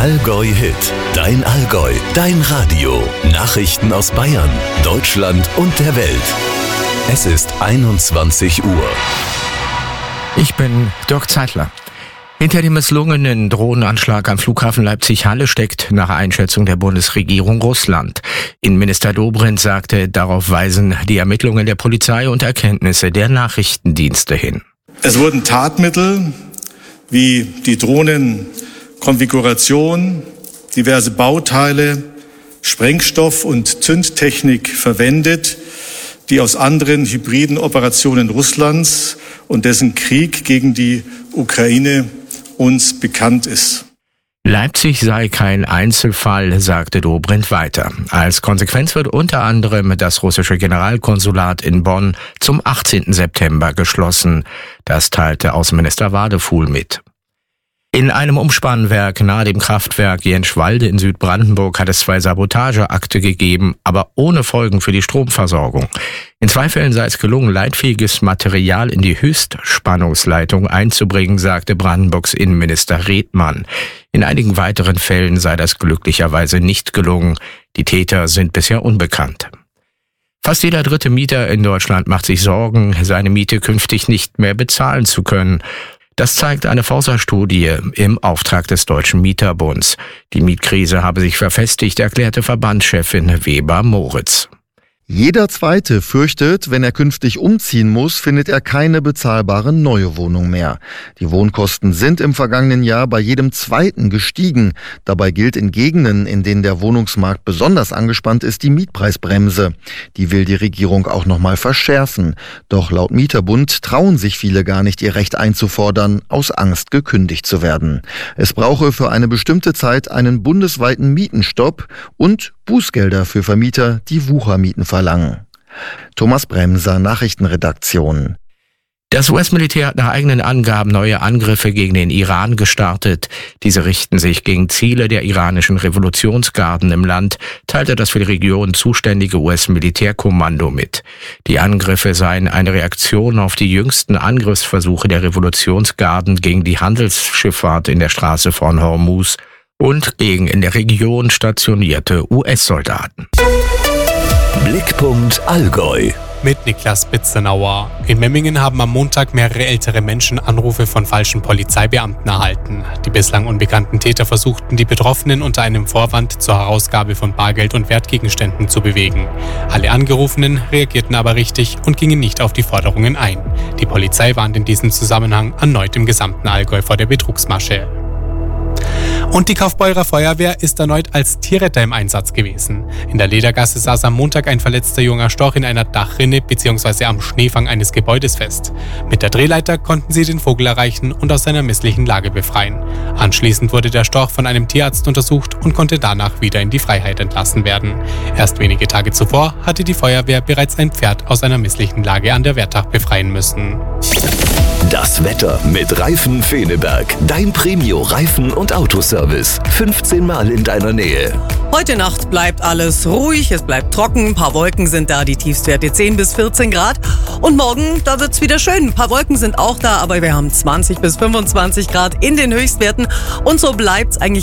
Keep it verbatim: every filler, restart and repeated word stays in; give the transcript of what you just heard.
Allgäu Hit, dein Allgäu, dein Radio. Nachrichten aus Bayern, Deutschland und der Welt. Es ist einundzwanzig Uhr. Ich bin Dirk Zeitler. Hinter dem misslungenen Drohnenanschlag am Flughafen Leipzig-Halle steckt nach Einschätzung der Bundesregierung Russland. Innenminister Dobrindt sagte, darauf weisen die Ermittlungen der Polizei und Erkenntnisse der Nachrichtendienste hin. Es wurden Tatmittel wie die Drohnenkonfiguration, diverse Bauteile, Sprengstoff und Zündtechnik verwendet, die aus anderen hybriden Operationen Russlands und dessen Krieg gegen die Ukraine uns bekannt ist. Leipzig sei kein Einzelfall, sagte Dobrindt weiter. Als Konsequenz wird unter anderem das russische Generalkonsulat in Bonn zum achtzehnten September geschlossen. Das teilte Außenminister Wadefuhl mit. In einem Umspannwerk nahe dem Kraftwerk Jenschwalde in Südbrandenburg hat es zwei Sabotageakte gegeben, aber ohne Folgen für die Stromversorgung. In zwei Fällen sei es gelungen, leitfähiges Material in die Höchstspannungsleitung einzubringen, sagte Brandenburgs Innenminister Redmann. In einigen weiteren Fällen sei das glücklicherweise nicht gelungen. Die Täter sind bisher unbekannt. Fast jeder dritte Mieter in Deutschland macht sich Sorgen, seine Miete künftig nicht mehr bezahlen zu können. Das zeigt eine Forsa-Studie im Auftrag des Deutschen Mieterbunds. Die Mietkrise habe sich verfestigt, erklärte Verbandschefin Weber-Moritz. Jeder Zweite fürchtet, wenn er künftig umziehen muss, findet er keine bezahlbare neue Wohnung mehr. Die Wohnkosten sind im vergangenen Jahr bei jedem Zweiten gestiegen. Dabei gilt in Gegenden, in denen der Wohnungsmarkt besonders angespannt ist, die Mietpreisbremse. Die will die Regierung auch noch mal verschärfen. Doch laut Mieterbund trauen sich viele gar nicht, ihr Recht einzufordern, aus Angst gekündigt zu werden. Es brauche für eine bestimmte Zeit einen bundesweiten Mietenstopp und Bußgelder für Vermieter, die Wuchermieten verlangen. Thomas Bremser, Nachrichtenredaktion. Das U S-Militär hat nach eigenen Angaben neue Angriffe gegen den Iran gestartet. Diese richten sich gegen Ziele der iranischen Revolutionsgarden im Land, teilte das für die Region zuständige U S-Militärkommando mit. Die Angriffe seien eine Reaktion auf die jüngsten Angriffsversuche der Revolutionsgarden gegen die Handelsschifffahrt in der Straße von Hormuz und gegen in der Region stationierte U S-Soldaten. Blickpunkt Allgäu. Mit Niklas Bitzenauer. In Memmingen haben am Montag mehrere ältere Menschen Anrufe von falschen Polizeibeamten erhalten. Die bislang unbekannten Täter versuchten, die Betroffenen unter einem Vorwand zur Herausgabe von Bargeld und Wertgegenständen zu bewegen. Alle Angerufenen reagierten aber richtig und gingen nicht auf die Forderungen ein. Die Polizei warnt in diesem Zusammenhang erneut im gesamten Allgäu vor der Betrugsmasche. Und die Kaufbeurer Feuerwehr ist erneut als Tierretter im Einsatz gewesen. In der Ledergasse saß am Montag ein verletzter junger Storch in einer Dachrinne bzw. am Schneefang eines Gebäudes fest. Mit der Drehleiter konnten sie den Vogel erreichen und aus seiner misslichen Lage befreien. Anschließend wurde der Storch von einem Tierarzt untersucht und konnte danach wieder in die Freiheit entlassen werden. Erst wenige Tage zuvor hatte die Feuerwehr bereits ein Pferd aus einer misslichen Lage an der Wertach befreien müssen. Das Wetter mit Reifen Feneberg. Dein Premio-Reifen- und Autoservice. fünfzehn Mal in deiner Nähe. Heute Nacht bleibt alles ruhig, es bleibt trocken, ein paar Wolken sind da, die Tiefstwerte zehn bis vierzehn Grad. Und morgen, da wird's wieder schön. Ein paar Wolken sind auch da, aber wir haben zwanzig bis fünfundzwanzig Grad in den Höchstwerten. Und so bleibt's eigentlich